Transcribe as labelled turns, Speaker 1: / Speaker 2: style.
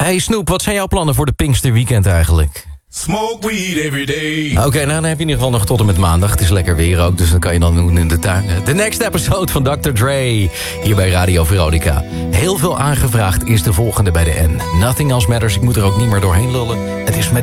Speaker 1: Hey Snoep, wat zijn jouw plannen voor de Pinksterweekend eigenlijk?
Speaker 2: Smoke weed every day.
Speaker 1: Oké, nou dan heb je in ieder geval nog tot en met maandag. Het is lekker weer ook, dus dat kan je dan doen in de tuin. De next episode van Dr. Dre, hier bij Radio Veronica. Heel veel aangevraagd is de volgende bij de N. Nothing Else Matters, ik moet er ook niet meer doorheen lullen. Het is met